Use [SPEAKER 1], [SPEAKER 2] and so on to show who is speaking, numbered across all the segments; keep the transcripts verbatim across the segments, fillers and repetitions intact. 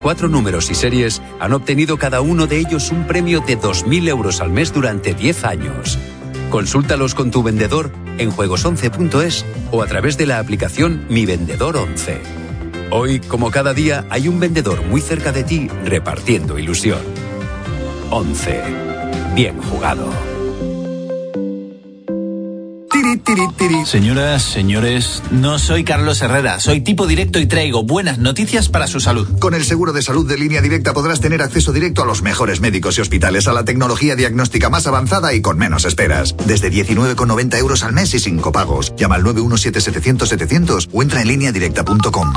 [SPEAKER 1] Cuatro números y series han obtenido cada uno de ellos un premio de dos mil euros al mes durante diez años. Consúltalos con tu vendedor en juegos once punto es o a través de la aplicación Mi Vendedor once. Hoy, como cada día, hay un vendedor muy cerca de ti repartiendo ilusión. once. Bien jugado.
[SPEAKER 2] Señoras, señores, no soy Carlos Herrera, soy tipo directo y traigo buenas noticias para su salud.
[SPEAKER 3] Con el seguro de salud de Línea Directa podrás tener acceso directo a los mejores médicos y hospitales, a la tecnología diagnóstica más avanzada y con menos esperas. Desde diecinueve con noventa euros al mes y sin copagos. Llama al nueve uno siete setecientos setecientos o entra en línea directa punto com.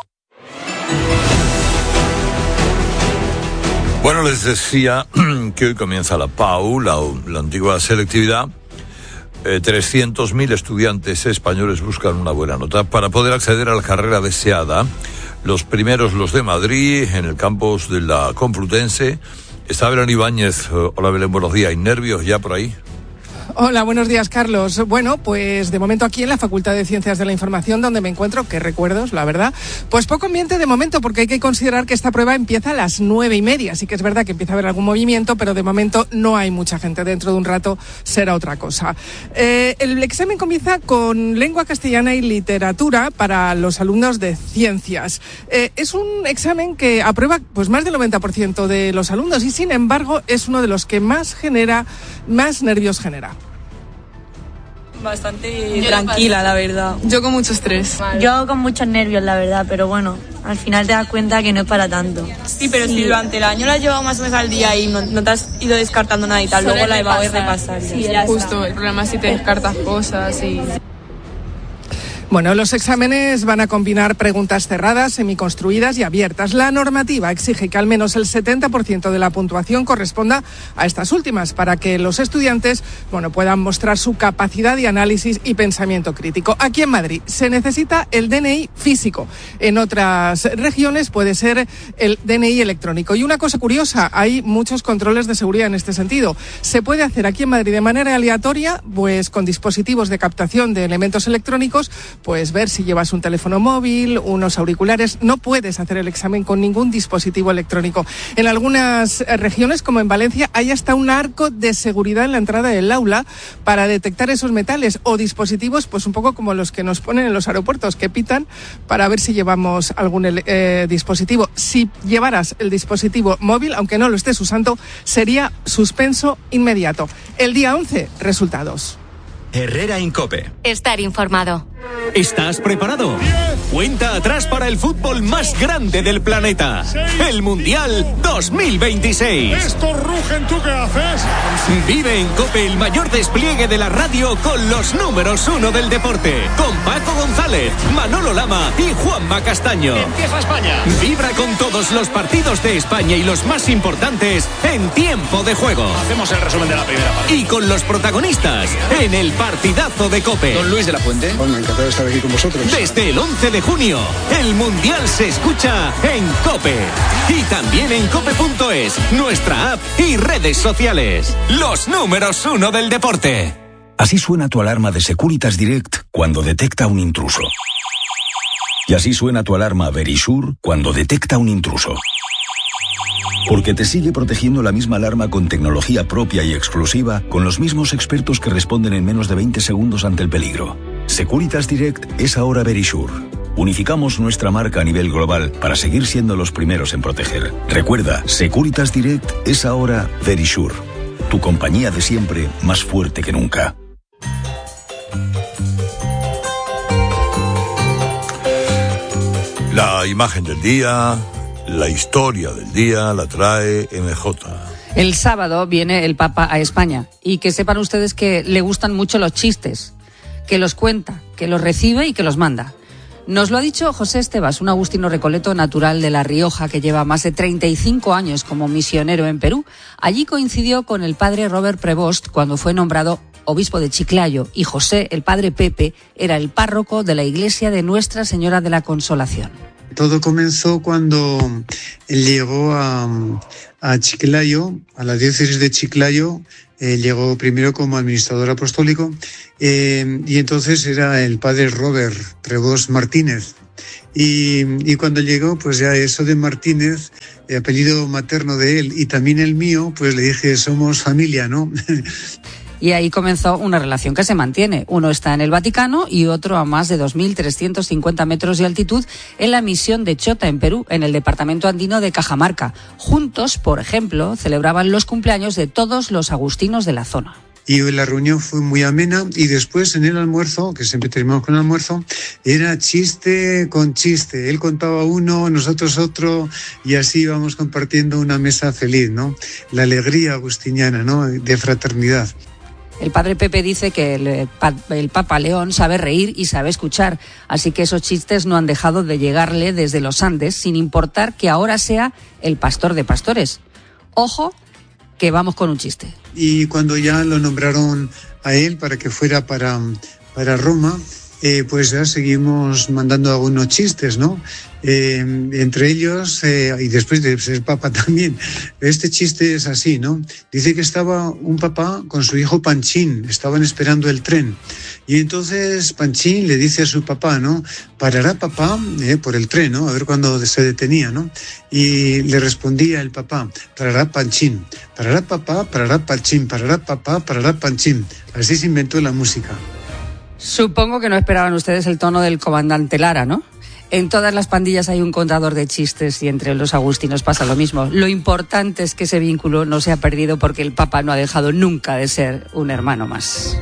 [SPEAKER 4] Bueno, les decía que hoy comienza la P A U, la, la antigua selectividad. Eh, trescientos mil estudiantes españoles buscan una buena nota para poder acceder a la carrera deseada. Los primeros, los de Madrid, en el campus de la Complutense. Está Belén Ibáñez. Hola Belén, buenos días. ¿Hay nervios ya por ahí?
[SPEAKER 5] Hola, buenos días, Carlos. Bueno, pues de momento aquí en la Facultad de Ciencias de la Información, donde me encuentro, qué recuerdos, la verdad, pues poco ambiente de momento, porque hay que considerar que esta prueba empieza a las nueve y media, así que es verdad que empieza a haber algún movimiento, pero de momento no hay mucha gente. Dentro de un rato será otra cosa. Eh, el examen comienza con lengua castellana y literatura para los alumnos de ciencias. Eh, es un examen que aprueba pues más del noventa por ciento de los alumnos y, sin embargo, es uno de los que más genera, más nervios genera.
[SPEAKER 6] Bastante tranquila, la verdad.
[SPEAKER 7] Yo con mucho estrés.
[SPEAKER 8] Yo con muchos nervios, la verdad, pero bueno, al final te das cuenta que no es para tanto.
[SPEAKER 6] Sí, pero sí. Si durante el año lo has llevado más o menos al día y no, no te has ido descartando nada y tal, luego la EVA es repasar.
[SPEAKER 7] Sí, justo, el problema es si te descartas cosas y...
[SPEAKER 5] Bueno, los exámenes van a combinar preguntas cerradas, semiconstruidas y abiertas. La normativa exige que al menos el setenta por ciento de la puntuación corresponda a estas últimas para que los estudiantes, bueno, puedan mostrar su capacidad de análisis y pensamiento crítico. Aquí en Madrid se necesita el D N I físico. En otras regiones puede ser el D N I electrónico. Y una cosa curiosa, hay muchos controles de seguridad en este sentido. Se puede hacer aquí en Madrid de manera aleatoria, pues con dispositivos de captación de elementos electrónicos, pues ver si llevas un teléfono móvil, unos auriculares. No puedes hacer el examen con ningún dispositivo electrónico. En algunas regiones, como en Valencia, hay hasta un arco de seguridad en la entrada del aula para detectar esos metales o dispositivos, pues un poco como los que nos ponen en los aeropuertos, que pitan para ver si llevamos algún eh, dispositivo. Si llevaras el dispositivo móvil, aunque no lo estés usando, sería suspenso inmediato. El día once, resultados.
[SPEAKER 9] Herrera Incope.
[SPEAKER 10] Estar informado.
[SPEAKER 9] ¿Estás preparado? Cuenta atrás para el fútbol más grande del planeta. El Mundial dos mil veintiséis.
[SPEAKER 11] Estos rugen, ¿tú qué haces?
[SPEAKER 9] Vive en COPE el mayor despliegue de la radio con los números uno del deporte. Con Paco González, Manolo Lama y Juanma Castaño.
[SPEAKER 11] Empieza España.
[SPEAKER 9] Vibra con todos los partidos de España y los más importantes en tiempo de juego.
[SPEAKER 11] Hacemos el resumen de la primera parte.
[SPEAKER 9] Y con los protagonistas en el partidazo de COPE.
[SPEAKER 12] Don Luis de la Fuente.
[SPEAKER 13] Bueno, encantado de estar aquí con vosotros.
[SPEAKER 9] Desde el once de junio, el Mundial se escucha en COPE. Y también en cope punto es, nuestra app y redes sociales. Los números uno del deporte.
[SPEAKER 14] Así suena tu alarma de Securitas Direct cuando detecta un intruso. Y así suena tu alarma Verisure cuando detecta un intruso. Porque te sigue protegiendo la misma alarma con tecnología propia y exclusiva, con los mismos expertos que responden en menos de veinte segundos ante el peligro. Securitas Direct es ahora Verisure. Unificamos nuestra marca a nivel global para seguir siendo los primeros en proteger. Recuerda, Securitas Direct es ahora Verisure. Tu compañía de siempre, más fuerte que nunca.
[SPEAKER 4] La imagen del día, la historia del día la trae M J.
[SPEAKER 15] El sábado viene el Papa a España y que sepan ustedes que le gustan mucho los chistes, que los cuenta, que los recibe y que los manda. Nos lo ha dicho José Estebas, un agustino recoleto natural de La Rioja que lleva más de treinta y cinco años como misionero en Perú. Allí coincidió con el padre Robert Prevost cuando fue nombrado obispo de Chiclayo y José, el padre Pepe, era el párroco de la iglesia de Nuestra Señora de la Consolación.
[SPEAKER 16] Todo comenzó cuando él llegó a, a Chiclayo, a la diócesis de Chiclayo. Eh, llegó primero como administrador apostólico eh, y entonces era el padre Robert Prevost Martínez, Y, y cuando llegó, pues ya eso de Martínez, el apellido materno de él y también el mío, pues le dije, somos familia, ¿no?
[SPEAKER 15] Y ahí comenzó una relación que se mantiene. Uno está en el Vaticano y otro a más de dos mil trescientos cincuenta metros de altitud en la misión de Chota, en Perú, en el departamento andino de Cajamarca. Juntos, por ejemplo, celebraban los cumpleaños de todos los agustinos de la zona.
[SPEAKER 16] Y la reunión fue muy amena y después en el almuerzo, que siempre terminamos con el almuerzo, era chiste con chiste. Él contaba uno, nosotros otro y así íbamos compartiendo una mesa feliz, ¿no? La alegría agustiniana, ¿no? De fraternidad.
[SPEAKER 15] El padre Pepe dice que el, el Papa León sabe reír y sabe escuchar, así que esos chistes no han dejado de llegarle desde los Andes, sin importar que ahora sea el pastor de pastores. Ojo, que vamos con un chiste.
[SPEAKER 16] Y cuando ya lo nombraron a él para que fuera para, para Roma, eh, pues ya seguimos mandando algunos chistes, ¿no? Eh, entre ellos, eh, y después de ser papa también, este chiste es así, ¿no? Dice que estaba un papá con su hijo Panchín, estaban esperando el tren, y entonces Panchín le dice a su papá, ¿no? Parará papá eh, por el tren, ¿no? A ver cuándo se detenía, ¿no? Y le respondía el papá, parará Panchín, parará papá, parará Panchín, parará papá, parará Panchín. Así se inventó la música.
[SPEAKER 15] Supongo que no esperaban ustedes el tono del comandante Lara, ¿no? En todas las pandillas hay un contador de chistes y entre los agustinos pasa lo mismo. Lo importante es que ese vínculo no se ha perdido porque el Papa no ha dejado nunca de ser un hermano más.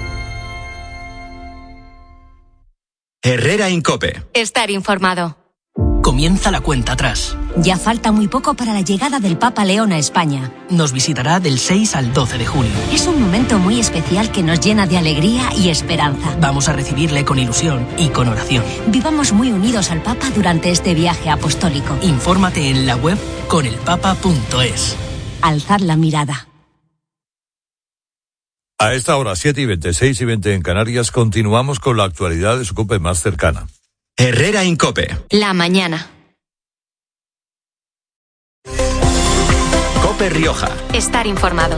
[SPEAKER 9] Herrera Incope.
[SPEAKER 10] Estar informado.
[SPEAKER 12] Comienza la cuenta atrás.
[SPEAKER 10] Ya falta muy poco para la llegada del Papa León a España.
[SPEAKER 12] Nos visitará del seis al doce de junio.
[SPEAKER 10] Es un momento muy especial que nos llena de alegría y esperanza.
[SPEAKER 12] Vamos a recibirle con ilusión y con oración.
[SPEAKER 10] Vivamos muy unidos al Papa durante este viaje apostólico.
[SPEAKER 12] Infórmate en la web con el papa punto es.
[SPEAKER 10] Alzar la mirada.
[SPEAKER 4] A esta hora, siete y veinte, seis y veinte en Canarias, continuamos con la actualidad de su COPE más cercana.
[SPEAKER 9] Herrera Incope.
[SPEAKER 10] La mañana.
[SPEAKER 9] COPE Rioja.
[SPEAKER 10] Estar informado.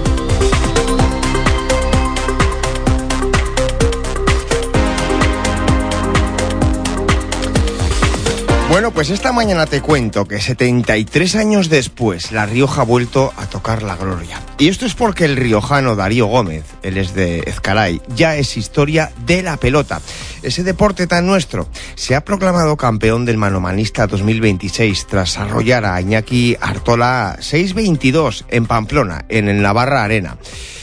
[SPEAKER 13] Bueno, pues esta mañana te cuento que setenta y tres años después, La Rioja ha vuelto a tocar la gloria. Y esto es porque el riojano Darío Gómez, él es de Ezcaray, ya es historia de la pelota. Ese deporte tan nuestro se ha proclamado campeón del Manomanista dos mil veintiséis tras arrollar a Iñaki Artola seis veintidós en Pamplona, en el Navarra Arena.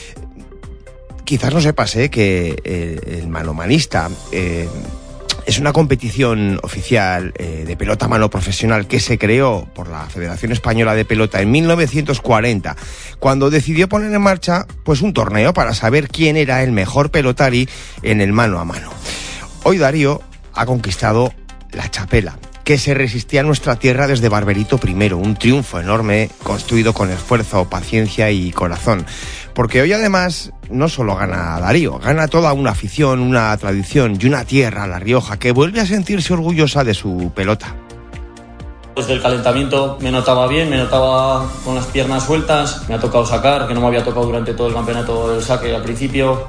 [SPEAKER 13] Quizás no sepas eh, que eh, el Manomanista... Eh, Es una competición oficial eh, de pelota mano profesional que se creó por la Federación Española de Pelota en mil novecientos cuarenta, cuando decidió poner en marcha pues un torneo para saber quién era el mejor pelotari en el mano a mano. Hoy Darío ha conquistado la chapela, que se resistía a nuestra tierra desde Barberito primero, un triunfo enorme construido con esfuerzo, paciencia y corazón. Porque hoy además no solo gana Darío, gana toda una afición, una tradición y una tierra, La Rioja, que vuelve a sentirse orgullosa de su pelota.
[SPEAKER 17] Desde el calentamiento me notaba bien, me notaba con las piernas sueltas, me ha tocado sacar, que no me había tocado durante todo el campeonato el saque al principio.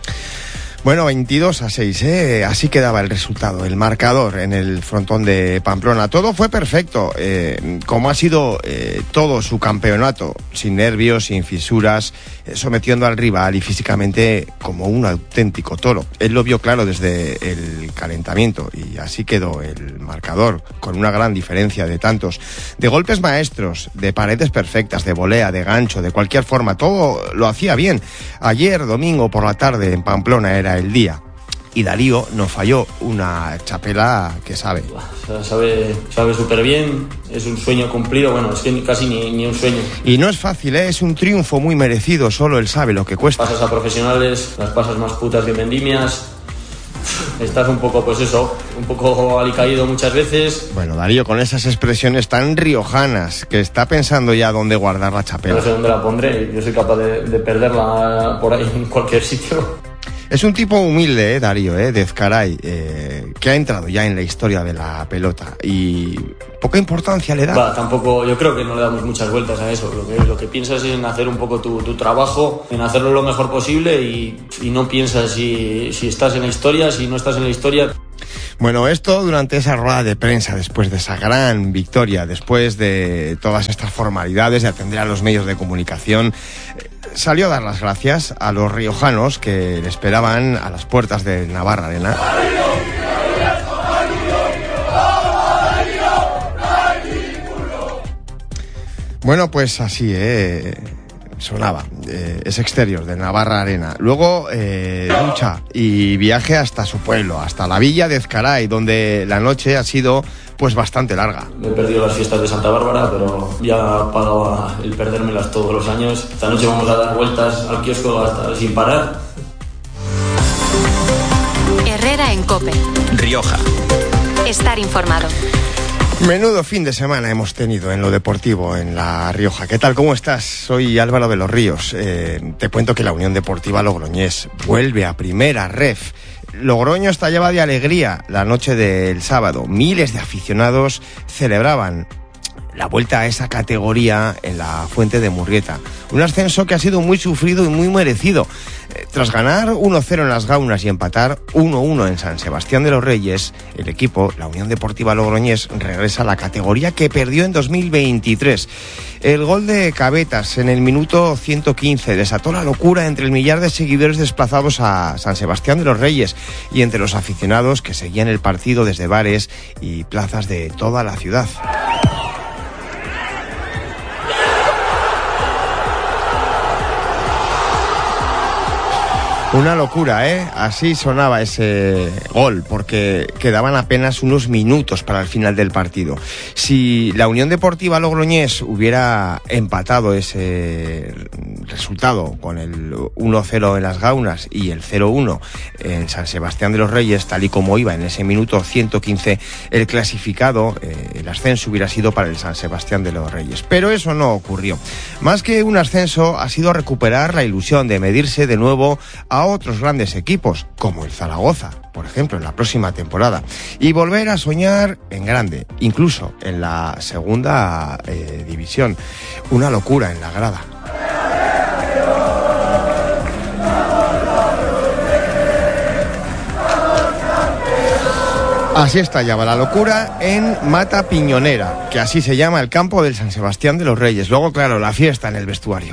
[SPEAKER 13] Bueno, veintidós a seis, ¿eh? Así quedaba el resultado, el marcador en el frontón de Pamplona. Todo fue perfecto, eh, como ha sido eh, todo su campeonato, sin nervios, sin fisuras, eh, sometiendo al rival y físicamente como un auténtico toro. Él lo vio claro desde el calentamiento y así quedó el marcador, con una gran diferencia de tantos, de golpes maestros, de paredes perfectas, de volea, de gancho, de cualquier forma, todo lo hacía bien. Ayer, domingo por la tarde, en Pamplona era el día y Darío no falló, una chapela que sabe.
[SPEAKER 17] Sabe, sabe súper bien, es un sueño cumplido, bueno, es que casi ni, ni un sueño.
[SPEAKER 13] Y no es fácil, ¿eh? Es un triunfo muy merecido, solo él sabe lo que cuesta.
[SPEAKER 17] Pasas a profesionales, las pasas más putas de vendimias, estás un poco, pues eso, un poco alicaído muchas veces.
[SPEAKER 13] Bueno, Darío, con esas expresiones tan riojanas, que está pensando ya dónde guardar la chapela.
[SPEAKER 17] No sé dónde la pondré, yo soy capaz de, de perderla por ahí en cualquier sitio.
[SPEAKER 13] Es un tipo humilde, eh, Darío, eh, de Ezcaray, eh, que ha entrado ya en la historia de la pelota y poca importancia le da.
[SPEAKER 17] Va, tampoco, yo creo que no le damos muchas vueltas a eso. Lo que, lo que piensas es en hacer un poco tu, tu trabajo, en hacerlo lo mejor posible y, y no piensas si, si estás en la historia, si no estás en la historia.
[SPEAKER 13] Bueno, esto durante esa rueda de prensa, después de esa gran victoria, después de todas estas formalidades de atender a los medios de comunicación, salió a dar las gracias a los riojanos que le esperaban a las puertas de Navarra Arena. Bueno, pues así, eh, sonaba eh, ese exterior de Navarra Arena. Luego, eh, ducha y viaje hasta su pueblo, hasta la villa de Ezcaray, donde la noche ha sido pues bastante larga.
[SPEAKER 17] Me he perdido las fiestas de Santa Bárbara, pero ya pagaba el perdérmelas todos los años. Esta noche vamos a dar vueltas al kiosco hasta sin parar.
[SPEAKER 18] Herrera en COPE.
[SPEAKER 9] Rioja.
[SPEAKER 18] Estar informado.
[SPEAKER 13] Menudo fin de semana hemos tenido en lo deportivo en La Rioja. ¿Qué tal? ¿Cómo estás? Soy Álvaro de los Ríos. Eh, te cuento que la Unión Deportiva Logroñés vuelve a Primera Ref. Logroño estallaba de alegría la noche del sábado. Miles de aficionados celebraban la vuelta a esa categoría en la Fuente de Murrieta. Un ascenso que ha sido muy sufrido y muy merecido. Eh, tras ganar uno cero en Las Gaunas y empatar uno uno en San Sebastián de los Reyes, el equipo, la Unión Deportiva Logroñés, regresa a la categoría que perdió en dos mil veintitrés. El gol de Cabetas en el minuto ciento quince desató la locura entre el millar de seguidores desplazados a San Sebastián de los Reyes y entre los aficionados que seguían el partido desde bares y plazas de toda la ciudad. Una locura, ¿eh? Así sonaba ese gol, porque quedaban apenas unos minutos para el final del partido. Si la Unión Deportiva Logroñés hubiera empatado ese resultado con el uno cero en Las Gaunas y el cero uno en San Sebastián de los Reyes, tal y como iba en ese minuto ciento quince, el clasificado, eh, el ascenso hubiera sido para el San Sebastián de los Reyes. Pero eso no ocurrió. Más que un ascenso, ha sido recuperar la ilusión de medirse de nuevo a otros grandes equipos, como el Zaragoza, por ejemplo, en la próxima temporada, y volver a soñar en grande, incluso en la segunda eh, división. Una locura en la grada. Así estallaba la locura en Mata Piñonera, que así se llama el campo del San Sebastián de los Reyes. Luego, claro, la fiesta en el vestuario.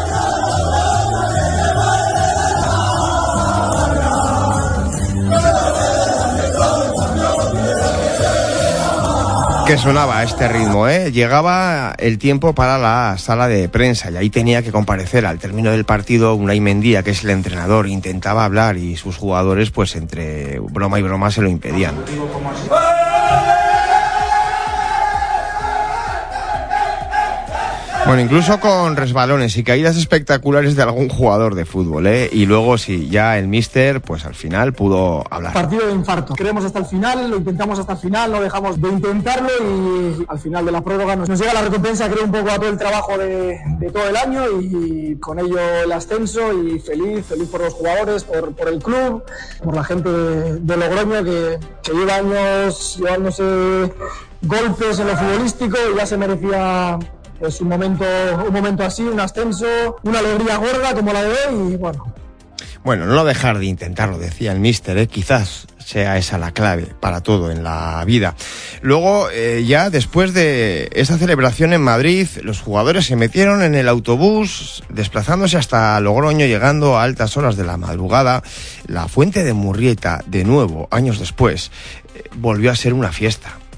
[SPEAKER 13] Que sonaba a este ritmo, ¿eh? Llegaba el tiempo para la sala de prensa y ahí tenía que comparecer al término del partido Unai Mendía, que es el entrenador. Intentaba hablar y sus jugadores, pues entre broma y broma, se lo impedían. Bueno, incluso con resbalones y caídas espectaculares de algún jugador de fútbol, ¿eh? Y luego sí, ya el míster, pues al final pudo hablar.
[SPEAKER 19] Partido de infarto. Queremos hasta el final, lo intentamos hasta el final, no dejamos de intentarlo y al final de la prórroga nos, nos llega la recompensa, creo, un poco a todo el trabajo de, de todo el año y con ello el ascenso y feliz, feliz por los jugadores, por, por el club, por la gente de, de Logroño que, que lleva años llevándose golpes en lo futbolístico y ya se merecía... Es un momento, un momento así, un ascenso, una alegría gorda como la de hoy y bueno.
[SPEAKER 13] Bueno, no dejar de intentarlo, decía el míster, ¿eh? Quizás sea esa la clave para todo en la vida. Luego, eh, ya después de esa celebración en Madrid, los jugadores se metieron en el autobús, desplazándose hasta Logroño, llegando a altas horas de la madrugada. La Fuente de Murrieta, de nuevo, años después, eh, volvió a ser una fiesta.